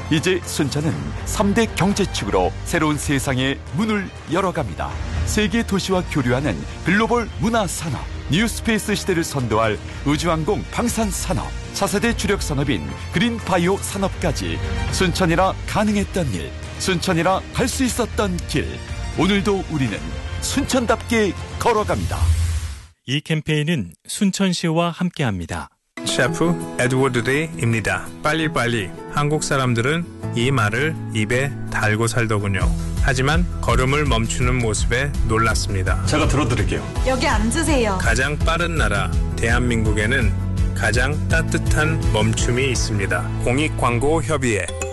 이제 순천은 3대 경제축으로 새로운 세상의 문을 열어갑니다. 세계 도시와 교류하는 글로벌 문화산업, 뉴스페이스 시대를 선도할 우주항공 방산산업, 차세대 주력 산업인 그린바이오 산업까지 순천이라 가능했던 일, 순천이라 갈 수 있었던 길. 오늘도 우리는 순천답게 걸어갑니다. 이 캠페인은 순천시와 함께합니다. 셰프 에드워드 데이입니다. 빨리빨리. 한국 사람들은 이 말을 입에 달고 살더군요. 하지만 걸음을 멈추는 모습에 놀랐습니다. 제가 들어드릴게요. 여기 앉으세요. 가장 빠른 나라 대한민국에는 가장 따뜻한 멈춤이 있습니다. 공익광고협의회